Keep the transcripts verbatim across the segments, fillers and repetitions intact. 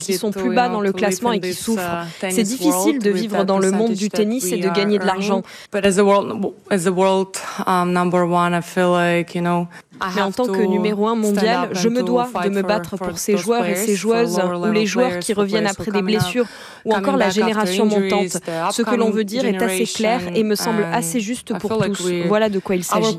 qui sont plus bas dans le classement et qui souffrent. C'est difficile de vivre dans le monde du tennis et de gagner de l'argent. Mais en tant que numéro un mondial, je me dois de me battre pour ces joueurs et ces joueuses, ou les joueurs qui reviennent après des blessures, ou encore la génération montante. Ce que l'on veut dire est assez clair et me semble assez juste pour tous. Voilà de quoi il s'agit.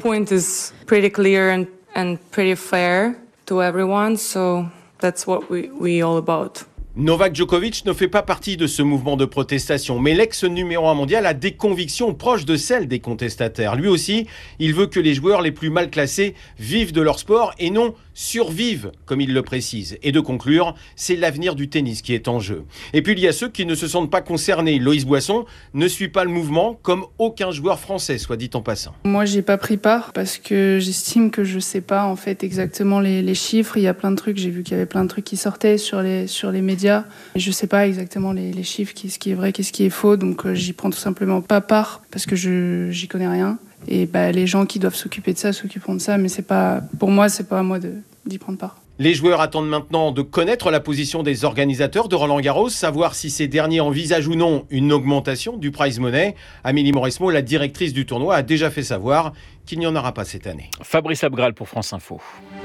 Novak Djokovic ne fait pas partie de ce mouvement de protestation, mais l'ex numéro un mondial a des convictions proches de celles des contestataires. Lui aussi, il veut que les joueurs les plus mal classés vivent de leur sport et non survivent, comme il le précise. Et de conclure, c'est l'avenir du tennis qui est en jeu. Et puis il y a ceux qui ne se sentent pas concernés. Loïs Boisson ne suit pas le mouvement, comme aucun joueur français, soit dit en passant. Moi, j'ai pas pris part parce que j'estime que je sais pas en fait exactement les, les chiffres. Il y a plein de trucs, j'ai vu qu'il y avait plein de trucs qui sortaient sur les, sur les médias. Et je sais pas exactement les, les chiffres, qu'est-ce qui est vrai, qu'est-ce qui est faux. Donc euh, j'y prends tout simplement pas part parce que je j'y connais rien. Et bah, les gens qui doivent s'occuper de ça s'occuperont de ça, mais c'est pas, pour moi, c'est pas à moi de, d'y prendre part. Les joueurs attendent maintenant de connaître la position des organisateurs de Roland-Garros, savoir si ces derniers envisagent ou non une augmentation du prize money. Amélie Mauresmo, la directrice du tournoi, a déjà fait savoir qu'il n'y en aura pas cette année. Fabrice Abgral pour France Info.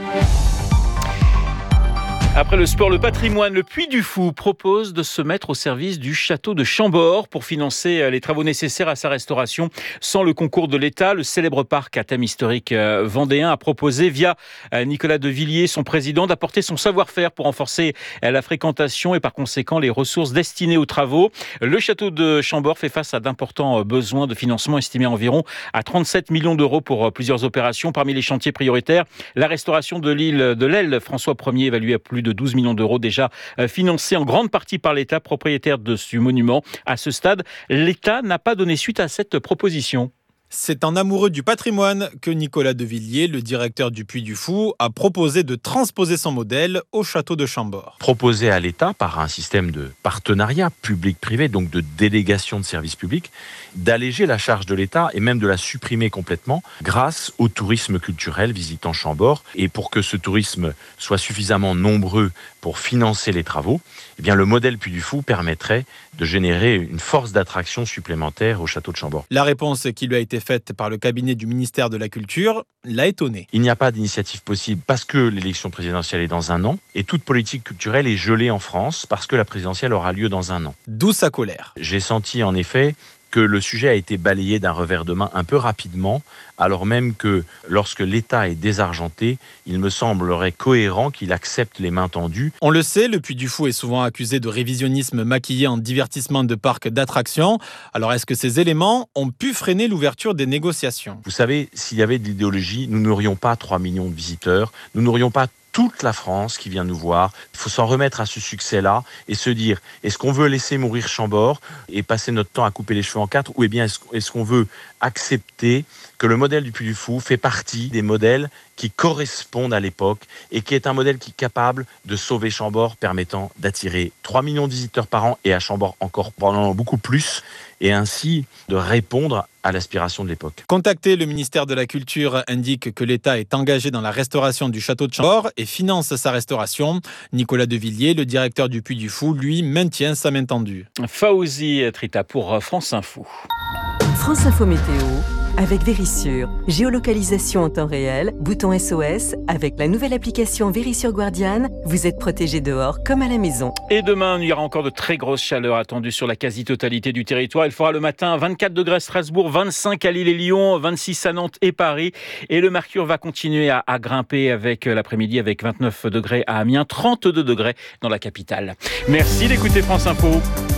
Après le sport, le patrimoine, le Puy du Fou propose de se mettre au service du château de Chambord pour financer les travaux nécessaires à sa restauration. Sans le concours de l'État, le célèbre parc à thème historique vendéen a proposé via Nicolas de Villiers, son président, d'apporter son savoir-faire pour renforcer la fréquentation et par conséquent les ressources destinées aux travaux. Le château de Chambord fait face à d'importants besoins de financement estimés à environ à trente-sept millions d'euros pour plusieurs opérations. Parmi les chantiers prioritaires, la restauration de l'île de l'Aile, François Ier, évalué à plus de douze millions d'euros déjà financés en grande partie par l'État, propriétaire de ce monument. À ce stade, l'État n'a pas donné suite à cette proposition. C'est un amoureux du patrimoine que Nicolas de Villiers, le directeur du Puy du Fou, a proposé de transposer son modèle au château de Chambord. Proposer à l'État, par un système de partenariat public-privé, donc de délégation de services publics, d'alléger la charge de l'État et même de la supprimer complètement grâce au tourisme culturel visitant Chambord. Et pour que ce tourisme soit suffisamment nombreux pour financer les travaux, eh bien le modèle Puy du Fou permettrait de générer une force d'attraction supplémentaire au château de Chambord. La réponse qui lui a été faite par le cabinet du ministère de la Culture l'a étonné. Il n'y a pas d'initiative possible parce que l'élection présidentielle est dans un an et toute politique culturelle est gelée en France parce que la présidentielle aura lieu dans un an. D'où sa colère. J'ai senti en effet que le sujet a été balayé d'un revers de main un peu rapidement, alors même que lorsque l'État est désargenté, il me semblerait cohérent qu'il accepte les mains tendues. On le sait, le Puy du Fou est souvent accusé de révisionnisme maquillé en divertissement de parc d'attractions. Alors est-ce que ces éléments ont pu freiner l'ouverture des négociations ? Vous savez, s'il y avait de l'idéologie, nous n'aurions pas trois millions de visiteurs, nous n'aurions pas toute la France qui vient nous voir. Il faut s'en remettre à ce succès-là et se dire, est-ce qu'on veut laisser mourir Chambord et passer notre temps à couper les cheveux en quatre, ou bien est-ce qu'on veut accepter que le modèle du Puy du Fou fait partie des modèles qui correspondent à l'époque et qui est un modèle qui est capable de sauver Chambord, permettant d'attirer trois millions de visiteurs par an et à Chambord encore probablement beaucoup plus, et ainsi de répondre à l'aspiration de l'époque. Contacté, le ministère de la Culture indique que l'État est engagé dans la restauration du château de Chambord et finance sa restauration. Nicolas de Villiers, le directeur du Puy du Fou, lui, maintient sa main tendue. Fawzi Trita pour France Info. France Info Météo avec Vérissure. Géolocalisation en temps réel, bouton S O S. Avec la nouvelle application Vérissure Guardian, vous êtes protégé dehors comme à la maison. Et demain, il y aura encore de très grosses chaleurs attendues sur la quasi-totalité du territoire. Il fera le matin vingt-quatre degrés à Strasbourg, vingt-cinq à Lille et Lyon, vingt-six à Nantes et Paris. Et le mercure va continuer à, à grimper avec l'après-midi avec vingt-neuf degrés à Amiens, trente-deux degrés dans la capitale. Merci d'écouter France Info.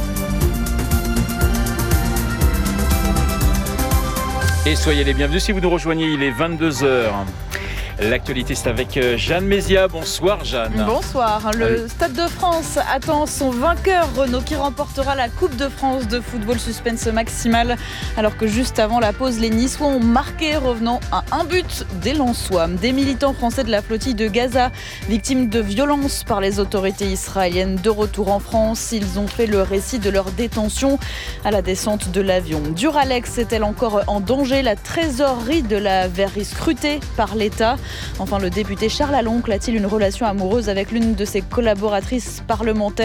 Et soyez les bienvenus si vous nous rejoignez, il est vingt-deux heures. L'actualité, c'est avec Jeanne Mézia. Bonsoir Jeanne. Bonsoir. Le Stade de France attend son vainqueur Renault qui remportera la Coupe de France de football. Suspense maximal. Alors que juste avant la pause, les Niçois ont marqué, revenant à un but des Lensois. Des militants français de la flottille de Gaza, victimes de violences par les autorités israéliennes, de retour en France. Ils ont fait le récit de leur détention à la descente de l'avion. Duralex est-elle encore en danger ? La trésorerie de la verrie scrutée par l'État. Enfin, le député Charles Aloncle a-t-il une relation amoureuse avec l'une de ses collaboratrices parlementaires ?